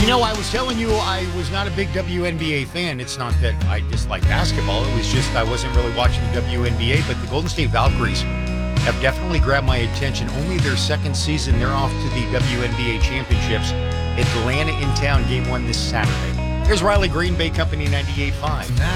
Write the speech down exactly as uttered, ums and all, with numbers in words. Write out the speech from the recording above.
You know, I was telling you I was not a big W N B A fan. It's not that I dislike basketball. It was just I wasn't really watching the W N B A, but the Golden State Valkyries have definitely grabbed my attention. Only their second season, they're off to the W N B A championships. Atlanta in town, game one this Saturday. Here's Riley Green Bay Company ninety-eight point five.